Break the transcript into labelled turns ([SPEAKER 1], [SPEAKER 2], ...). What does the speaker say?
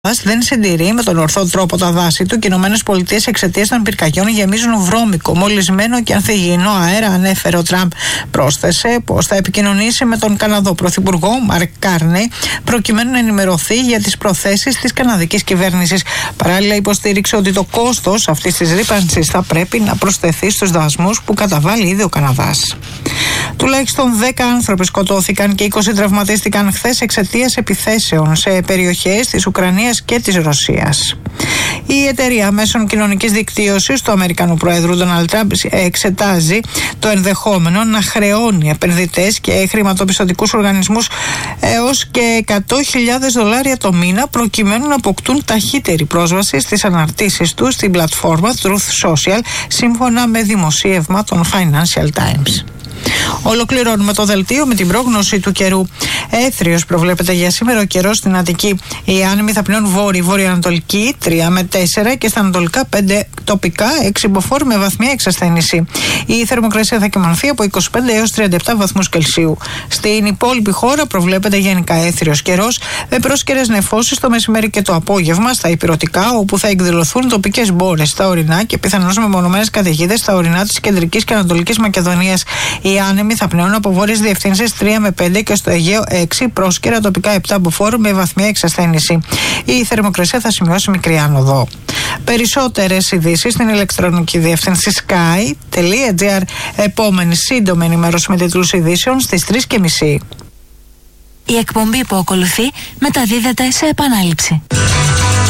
[SPEAKER 1] δεν συντηρεί με τον ορθό τρόπο τα δάση του και οι ΗΠΑ εξαιτίας των πυρκαγιών γεμίζουν βρώμικο, μολυσμένο και ανθυγιεινό αέρα, ανέφερε ο Τραμπ. Πρόσθεσε πως θα επικοινωνήσει με τον Καναδό Πρωθυπουργό Μαρκ Κάρνεϊ προκειμένου να ενημερωθεί για τις προθέσεις της καναδικής κυβέρνησης. Παράλληλα, υποστήριξε ότι το κόστος αυτής της ρύπανσης θα πρέπει να προσθεθεί στους δασμούς που καταβάλει ήδη ο Καναδάς. Τουλάχιστον 10 άνθρωποι σκοτώθηκαν και 20 τραυματίστηκαν χθες εξαιτίας επιθέσεων σε περιοχές της Ουκρανίας και της Ρωσίας. Η εταιρεία μέσων κοινωνικής δικτύωσης του Αμερικανού Προέδρου Ντόναλντ Τραμπ εξετάζει το ενδεχόμενο να χρεώνει επενδυτές και χρηματοπιστωτικούς οργανισμούς έως και $100,000 το μήνα προκειμένου να αποκτούν ταχύτερη πρόσβαση στις αναρτήσεις του στην πλατφόρμα Truth Social, σύμφωνα με δημοσίευμα των Financial Times. Ολοκληρώνουμε το δελτίο με την πρόγνωση του καιρού. Έθριος προβλέπεται για σήμερα ο καιρός στην Αττική. Οι άνεμοι θα πνέουν βόρειο-βορειοανατολική 3 με 4 και στα ανατολικά 5 τοπικά 6 μποφόρ με βαθμία εξασθένηση. Η θερμοκρασία θα κυμανθεί από 25 έως 37 βαθμούς Κελσίου. Στην υπόλοιπη χώρα προβλέπεται γενικά έθριος καιρός με πρόσκαιρες νεφώσεις το μεσημέρι και το απόγευμα στα ηπειρωτικά, όπου θα εκδηλωθούν τοπικές μπόρες στα ορεινά και πιθανώς μεμονωμένες καταιγίδες στα ορεινά της κεντρικής και ανατολικής Μακεδονίας. Οι άνεμοι θα πνέουν από βόρειες διευθύνσεις 3 με 5 και στο Αιγαίο 6, πρόσκαιρα τοπικά 7 μποφόρ με βαθμία εξασθένηση. Η θερμοκρασία θα σημειώσει μικρή άνοδο. Περισσότερες ειδήσεις στην ηλεκτρονική διεύθυνση sky.gr. Επόμενη σύντομη ενημέρωση με τίτλους ειδήσεων στις 3:30.
[SPEAKER 2] Η εκπομπή που ακολουθεί μεταδίδεται σε επανάληψη.